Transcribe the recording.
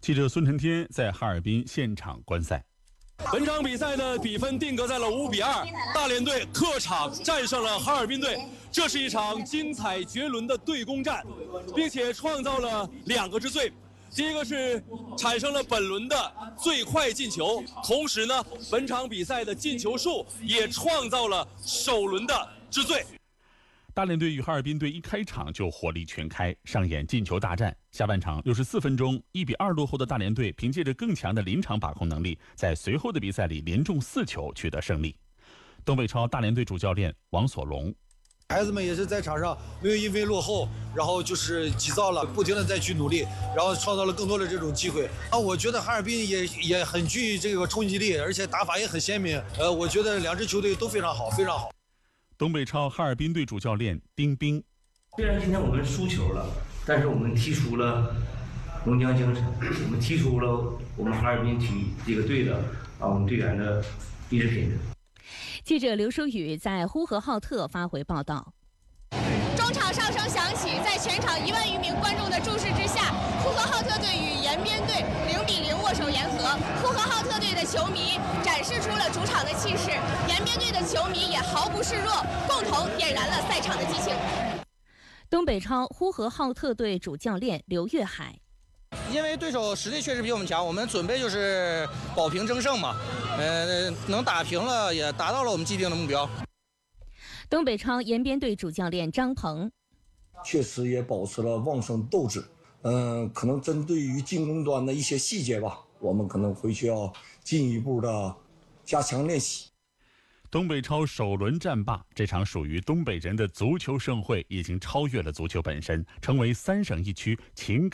记者孙晨天在哈尔滨现场观赛。 本场比赛的比分定格在了5-2，大连队客场战胜了哈尔滨队。这是一场精彩绝伦的对攻战，并且创造了2个之最。第一个是产生了本轮的最快进球，同时呢，本场比赛的进球数也创造了首轮的之最。 大连队与哈尔滨队一开场就火力全开，上演进球大战。下半场64分钟，1-2落后的大连队凭借着更强的临场把控能力，在随后的比赛里连中4球取得胜利。东北超大连队主教练王所龙： 孩子们也是在场上没有因为落后，然后就是急躁了，不停的再去努力，然后创造了更多的这种机会。我觉得哈尔滨也很具这个冲击力，而且打法也很鲜明。我觉得2支球队都非常好，非常好。 东北超哈尔滨队主教练丁斌： 虽然今天我们输球了，但是我们踢出了龙江精神，我们踢出了我们哈尔滨体育这个队的我们队员的意识品质。 记者刘淑宇在呼和浩特发回报道。 中场哨声响起，在全场1万余名观众的注视之下，呼和浩特队与延边队0-0握手言和。呼和浩特队的球迷展示出了主场的气势，延边队的球迷也毫不示弱，共同点燃了赛场的激情。 东北超呼和浩特队主教练刘岳海： 因为对手实力确实比我们强，我们准备就是保平争胜嘛，能打平了也达到了我们既定的目标。 东北超延边队主教练张鹏： 确实也保持了旺盛斗志。可能针对于进攻端的一些细节吧，我们可能会需要进一步的加强练习。 东北超首轮战罢，这场属于东北人的足球盛会已经超越了足球本身，成为3省1区情感